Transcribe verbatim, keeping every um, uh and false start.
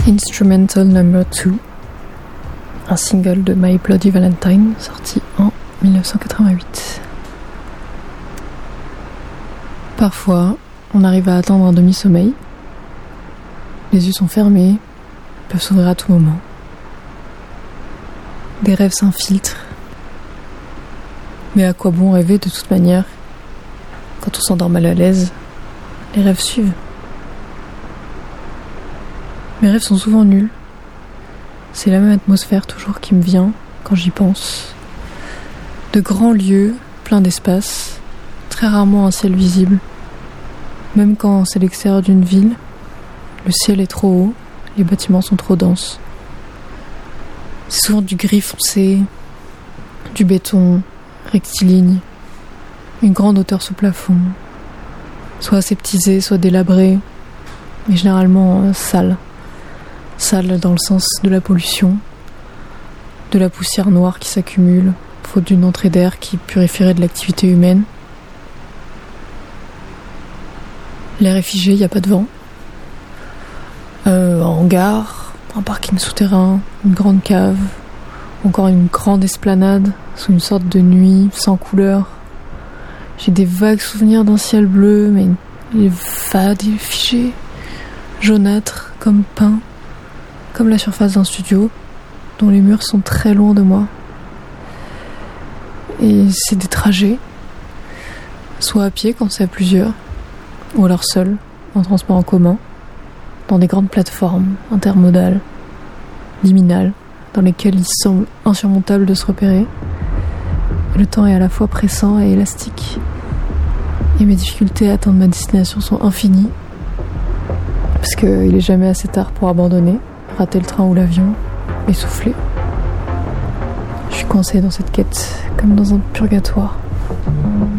Instrumental Number two, un single de My Bloody Valentine sorti en dix-neuf cent quatre-vingt-huit. Parfois, on arrive à atteindre un demi-sommeil. Les yeux sont fermés, peuvent s'ouvrir à tout moment. Des rêves s'infiltrent. Mais à quoi bon rêver de toute manière? Quand on s'endort mal à l'aise, les rêves suivent. Mes rêves sont souvent nuls. C'est la même atmosphère toujours qui me vient quand j'y pense. De grands lieux, pleins d'espace, très rarement un ciel visible. Même quand c'est l'extérieur d'une ville, le ciel est trop haut, les bâtiments sont trop denses. C'est souvent du gris foncé, du béton rectiligne, une grande hauteur sous plafond, soit aseptisé, soit délabré, mais généralement euh, sale. Sale dans le sens de la pollution, de la poussière noire qui s'accumule, faute d'une entrée d'air qui purifierait de l'activité humaine. L'air est figé, il n'y a pas de vent. Euh, un hangar, un parking souterrain, une grande cave, encore une grande esplanade sous une sorte de nuit sans couleur. J'ai des vagues souvenirs d'un ciel bleu, mais il est fade, il est figé, jaunâtre, comme peint, comme la surface d'un studio, dont les murs sont très loin de moi. Et c'est des trajets, soit à pied quand c'est à plusieurs, ou alors seul, en transport en commun, dans des grandes plateformes intermodales, liminales, dans lesquelles il semble insurmontable de se repérer. Le temps est à la fois pressant et élastique, et mes difficultés à atteindre ma destination sont infinies, parce qu'il est jamais assez tard pour abandonner, rater le train ou l'avion, essouffler. Je suis coincée dans cette quête, comme dans un purgatoire.